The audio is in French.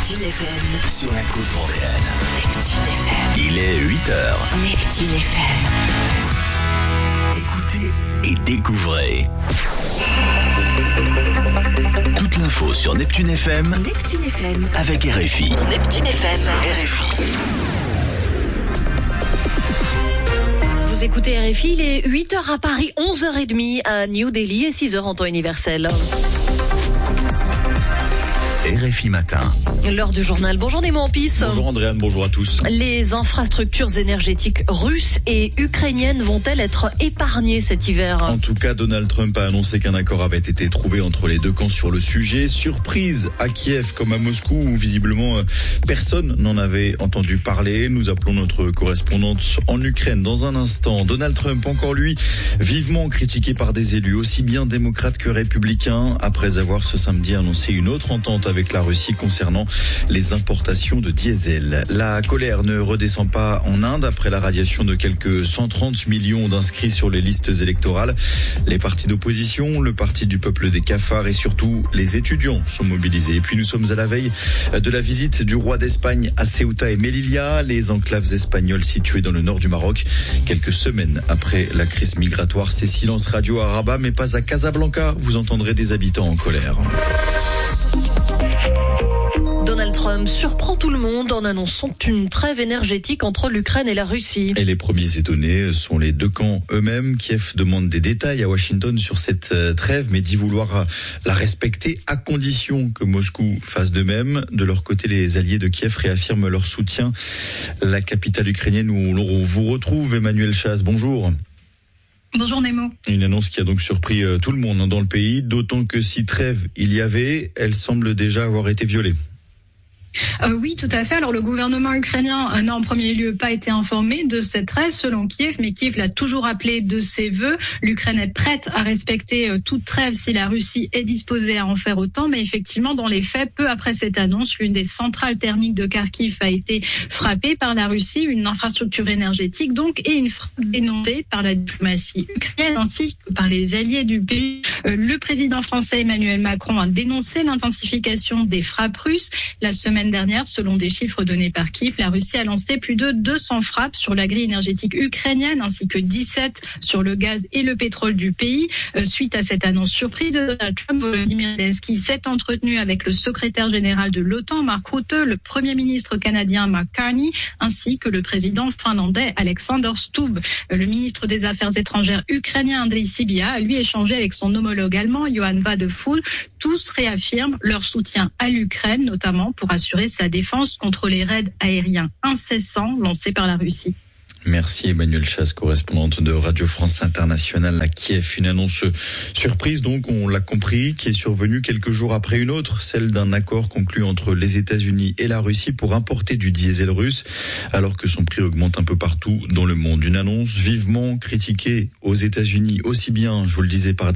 Neptune FM. Sur la côte vendéenne. Neptune FM. Il est 8h. Neptune FM. Écoutez et découvrez. Toute l'info sur Neptune FM. Neptune FM. Avec RFI. Neptune FM. RFI. Vous écoutez RFI, il est 8h à Paris, 11h30 à New Delhi et 6h en temps universel. RFI Matin. L'heure du journal. Bonjour Nemo Ampis. Bonjour Andréane, bonjour à tous. Les infrastructures énergétiques russes et ukrainiennes vont-elles être épargnées cet hiver ? En tout cas, Donald Trump a annoncé qu'un accord avait été trouvé entre les deux camps sur le sujet. Surprise à Kiev comme à Moscou où visiblement personne n'en avait entendu parler. Nous appelons notre correspondante en Ukraine dans un instant. Donald Trump, encore lui, vivement critiqué par des élus aussi bien démocrates que républicains après avoir ce samedi annoncé une autre entente avec la Russie concernant les importations de diesel. La colère ne redescend pas en Inde après la radiation de quelques 130 millions d'inscrits sur les listes électorales. Les partis d'opposition, le parti du peuple des cafards et surtout les étudiants sont mobilisés. Et puis nous sommes à la veille de la visite du roi d'Espagne à Ceuta et Melilla, les enclaves espagnoles situées dans le nord du Maroc. Quelques semaines après la crise migratoire, c'est silence radio à Rabat, mais pas à Casablanca. Vous entendrez des habitants en colère. Donald Trump surprend tout le monde en annonçant une trêve énergétique entre l'Ukraine et la Russie. Et les premiers étonnés sont les deux camps eux-mêmes. Kiev demande des détails à Washington sur cette trêve, mais dit vouloir la respecter à condition que Moscou fasse de même. De leur côté, les alliés de Kiev réaffirment leur soutien. La capitale ukrainienne où on vous retrouve, Emmanuel Chaz, bonjour. Bonjour Nemo. Une annonce qui a donc surpris tout le monde dans le pays, d'autant que si trêve il y avait, elle semble déjà avoir été violée. Oui, tout à fait. Alors, le gouvernement ukrainien n'a en premier lieu pas été informé de cette trêve selon Kiev, mais Kiev l'a toujours appelé de ses vœux. L'Ukraine est prête à respecter toute trêve si la Russie est disposée à en faire autant. Mais effectivement, dans les faits, peu après cette annonce, l'une des centrales thermiques de Kharkiv a été frappée par la Russie, une infrastructure énergétique donc, et une frappe dénoncée par la diplomatie ukrainienne ainsi que par les alliés du pays. Le président français Emmanuel Macron a dénoncé l'intensification des frappes russes. La semaine dernière, selon des chiffres donnés par Kiev, la Russie a lancé plus de 200 frappes sur la grille énergétique ukrainienne ainsi que 17 sur le gaz et le pétrole du pays. Suite à cette annonce surprise de Donald Trump, Volodymyr Zelensky s'est entretenu avec le secrétaire général de l'OTAN, Mark Rutte, le premier ministre canadien Mark Carney, ainsi que le président finlandais Alexander Stubb. Le ministre des Affaires étrangères ukrainien Andriy Sybiha a lui échangé avec son homologue allemand Johan Wadephul. Tous réaffirment leur soutien à l'Ukraine, notamment pour assurer sa défense contre les raids aériens incessants lancés par la Russie. Merci Emmanuel Chaz, correspondante de Radio France Internationale à Kiev. Une annonce surprise donc, on l'a compris, qui est survenue quelques jours après une autre, celle d'un accord conclu entre les États-Unis et la Russie pour importer du diesel russe, alors que son prix augmente un peu partout dans le monde. Une annonce vivement critiquée aux États-Unis, aussi bien, je vous le disais, par